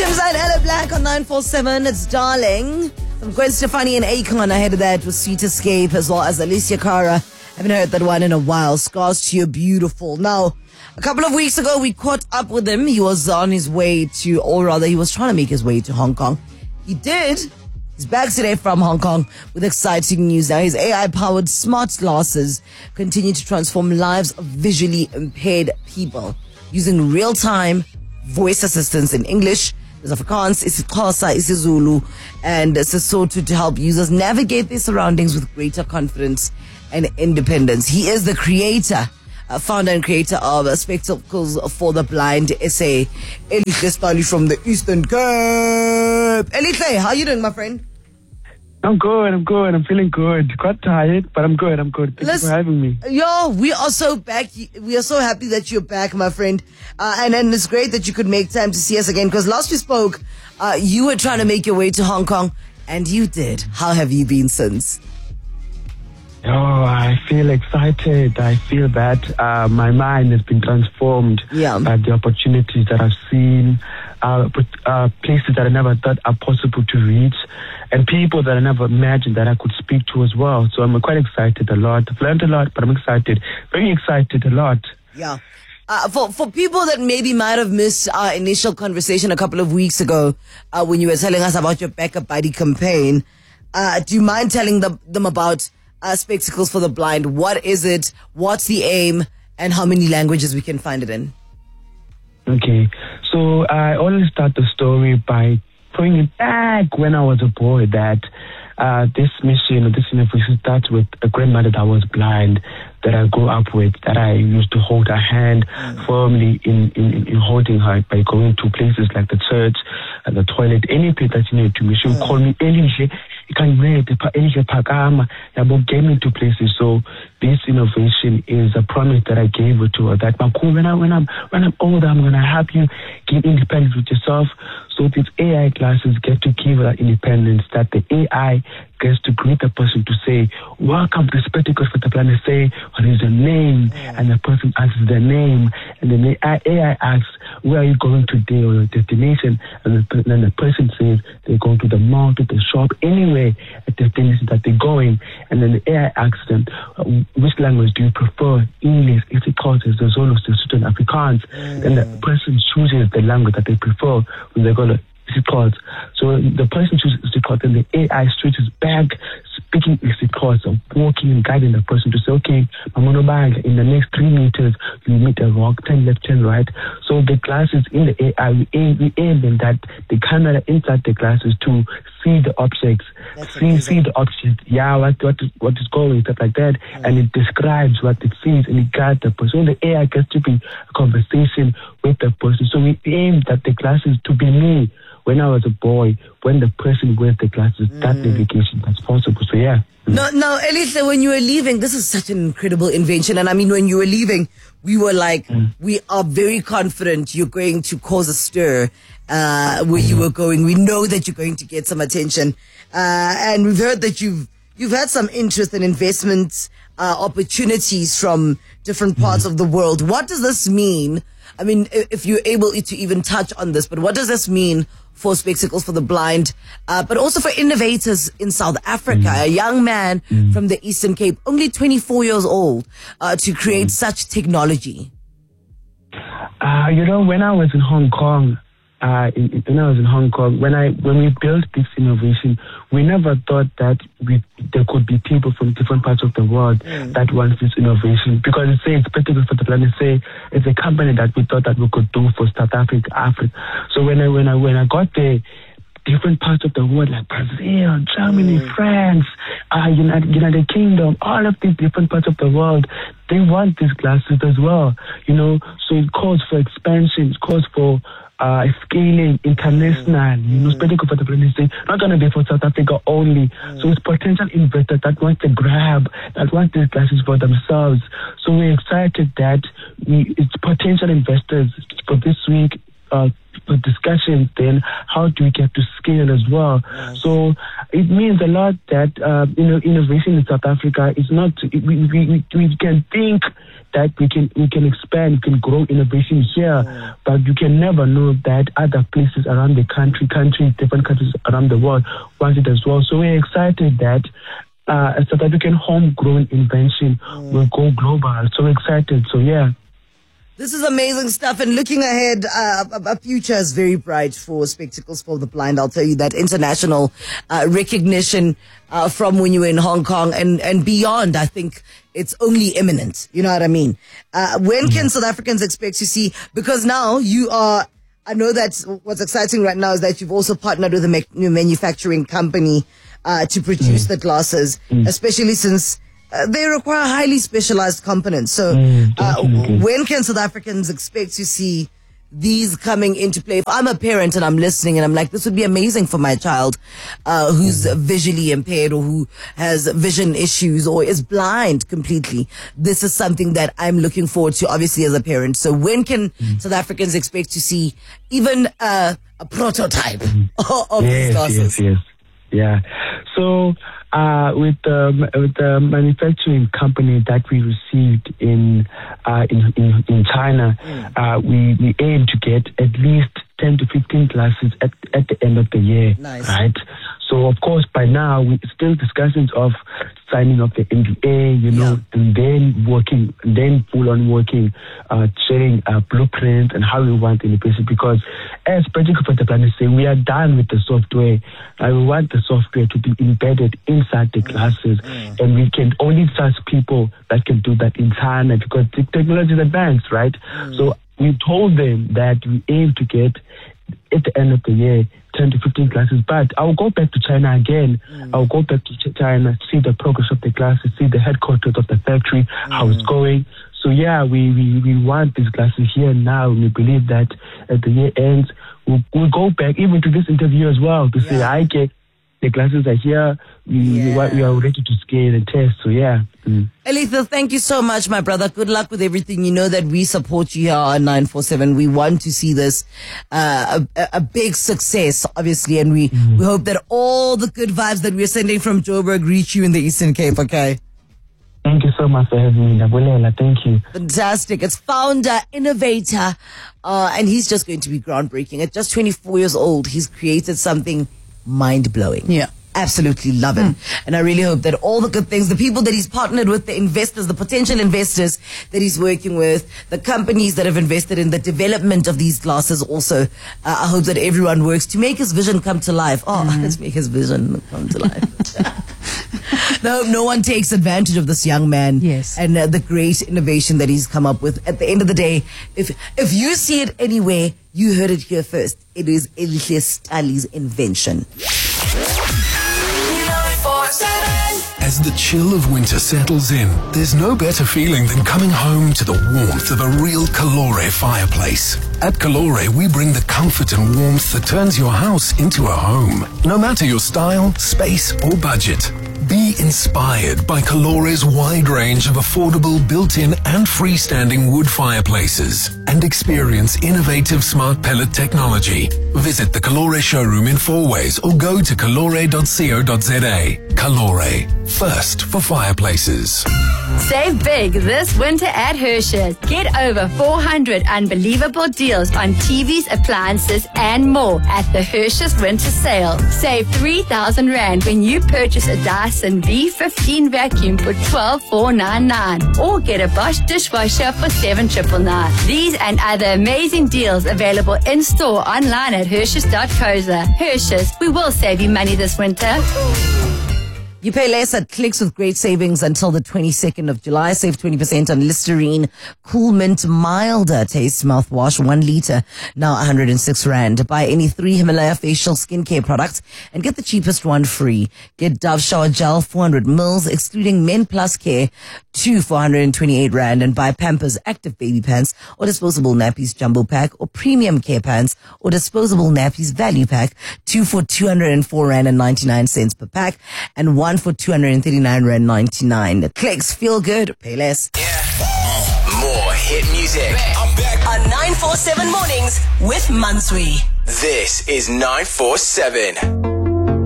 Shimza and Ella Black on 947. It's Darling. From Gwen Stefani and Akon ahead of that was Sweet Escape, as well as Alicia Cara. Haven't heard that one in a while. Scars to Your Beautiful. Now, a couple of weeks ago, we caught up with him. He was on his way to, or rather, he was trying to make his way to Hong Kong. He did. He's back today from Hong Kong with exciting news. Now, his AI-powered smart glasses continue to transform lives of visually impaired people using real-time voice assistance in English. There's Afrikaans, isiXhosa, isiZulu, and Sesotho to help users navigate their surroundings with greater confidence and independence. He is the creator, founder and creator of Spectacles for the Blind SA. Elihle Stali from the Eastern Cape. Elihle, how are you doing, my friend? I'm good. I'm feeling good. Quite tired, but I'm good. Thank you for having me. Yo, we are so back. We are so happy that you're back, my friend. And it's great that you could make time to see us again. Because last we spoke, you were trying to make your way to Hong Kong, and you did. How have you been since? Oh, I feel excited. I feel that my mind has been transformed by the opportunities that I've seen, places that I never thought are possible to reach, and people that I never imagined that I could speak to as well. So I'm quite excited a lot. I've learned a lot, but I'm excited. Very excited a lot. Yeah. For people that maybe might have missed our initial conversation a couple of weeks ago when you were telling us about your Backup Buddy campaign, do you mind telling them about Spectacles for the Blind? What is it? What's the aim? And how many languages we can find it in? Okay. So I always start the story by throwing it back when I was a boy, that this mission, this innovation starts with a grandmother that was blind, that I grew up with, that I used to hold her hand firmly in holding her by going to places like the church and the toilet, any place that she needed to me. She would call me Elihle. You can read Elihle Pakama. I will get me to places. So this innovation is a promise that I gave her to her, that when I'm older, I'm gonna help you get independent with yourself. So these AI classes get to give her independence, that the AI gets to greet the person to say, welcome to Spectacles for the Blind, say, what is your name? And the person answers their name. And then the AI asks, where are you going today, or your destination? And then the person says, they're going to the mall, to the shop, anywhere at the destination that they're going. And then the AI asks them, which language do you prefer? English, isiXhosa, the Zulu, the Sotho, Afrikaans. Then the person chooses the language that they prefer when they go to isiXhosa. So the person chooses isiXhosa, and the AI switches back, speaking isiXhosa, walking and guiding the person to say, okay, in the next 3 meters, you meet a rock, turn left, turn right. So the glasses in the AI, we aim in that the camera inside the glasses to see the objects, see the objects, what is going, stuff like that, and it describes what it sees, and it guides the person. So the AI gets to be a conversation with the person. So we aim that the glasses to be me when I was a boy, when the person wears the glasses, that navigation that's possible. So yeah. No, Elihle, when you were leaving, this is such an incredible invention. And I mean, when you were leaving, we were like, we are very confident you're going to cause a stir where you were going. We know that you're going to get some attention. And we've heard that you've had some interest and investment opportunities from different parts of the world. What does this mean? I mean, if you're able to even touch on this, but what does this mean for Spectacles for the Blind, but also for innovators in South Africa? A young man from the Eastern Cape, only 24 years old, to create such technology. When I was in Hong Kong, when we built this innovation, we never thought that there could be people from different parts of the world that want this innovation, because it says Spectacles for the Blind. It's a company that we thought that we could do for South Africa. So when I got there, different parts of the world, like Brazil, Germany, France, United Kingdom, all of these different parts of the world, they want these glasses as well. So it calls for expansion, it calls for scaling international. Spectacles for the Blind is not going to be for South Africa only. So it's potential investors that want to grab, that want these glasses for themselves. So we're excited that it's potential investors for this week. for discussions, then how do we get to scale as well? Yes. So it means a lot that innovation in South Africa is not. We can think that we can expand, we can grow innovation here, but you can never know that other places around the country, different countries around the world want it as well. So we're excited that a South African homegrown invention will go global. So excited. So yeah. This is amazing stuff, and looking ahead, a future is very bright for Spectacles for the Blind. I'll tell you that international recognition from when you were in Hong Kong and beyond, I think it's only imminent. You know what I mean? When can South Africans expect to see, because now you are, I know that what's exciting right now is that you've also partnered with a new manufacturing company to produce the glasses, especially since they require highly specialized components. So when can South Africans expect to see these coming into play? If I'm a parent and I'm listening and I'm like, this would be amazing for my child who's visually impaired or who has vision issues or is blind completely. This is something that I'm looking forward to, obviously, as a parent. So when can South Africans expect to see even a prototype of these glasses? Yes. Yeah. So with the manufacturing company that we received in China, we aim to get at least 10 to 15 glasses at the end of the year. Nice. Right? So of course by now we still discussions of signing of the NDA, and then full on working, sharing blueprints and how we want innovation, because as Spectacles for the Blind is saying, we are done with the software. We want the software to be embedded inside the glasses, and we can only trust people that can do that in China because the technology is advanced, right? So we told them that we aim to get at the end of the year 10 to 15 glasses, but I'll go back to China again. I'll go back to China, see the progress of the glasses, see the headquarters of the factory, how it's going. So yeah, we want these glasses here now, and we believe that at the year ends, we'll go back even to this interview as well to say, I get the glasses are here, we are ready to scale and test. So yeah. Elitha, thank you so much, my brother. Good luck with everything. You know that we support you here on 947. We want to see this a big success, obviously, and we hope that all the good vibes that we're sending from Joburg reach you in the Eastern Cape, okay? Thank you so much for having me, Nabulela. Thank you. Fantastic. It's founder, innovator, and he's just going to be groundbreaking. At just 24 years old, he's created something mind-blowing. Yeah. Absolutely love it. And I really hope that all the good things, the people that he's partnered with, the investors, the potential investors that he's working with, the companies that have invested in the development of these glasses also, I hope that everyone works to make his vision come to life. Let's make his vision come to life. No one takes advantage of this young man. Yes. And the great innovation that he's come up with. At the end of the day, if you see it anywhere, you heard it here first. It is Elihle Stali's invention. As the chill of winter settles in, there's no better feeling than coming home to the warmth of a real Calore fireplace. At Calore, we bring the comfort and warmth that turns your house into a home. No matter your style, space, or budget. Be inspired by Calore's wide range of affordable built-in and freestanding wood fireplaces and experience innovative smart pellet technology. Visit the Calore showroom in Fourways or go to calore.co.za. Calore, first for fireplaces. Save big this winter at Hershey's. Get over 400 unbelievable deals on TVs, appliances, and more at the Hershey's Winter Sale. Save 3,000 Rand when you purchase a Dyson V15 vacuum for 12,499 or get a Bosch dishwasher for 7,999. These and other amazing deals available in-store, online at Hershey's.co.za. Hershey's, we will save you money this winter. You pay less at Clicks with great savings until the 22nd of July. Save 20% on Listerine Cool Mint Milder Taste Mouthwash, 1 liter, now 106 Rand. Buy any 3 Himalaya facial skincare products and get the cheapest one free. Get Dove Shower Gel, 400 mils, excluding Men Plus Care, 2 for 128 Rand. And buy Pampers Active Baby Pants or Disposable Nappies Jumbo Pack or Premium Care Pants or Disposable Nappies Value Pack, 2 for 204 Rand and 99 cents per pack, and 1 for 239 Rand 99. Clicks, feel good, pay less. More hit music. I'm back. On 947 Mornings with Mansui. This is 947.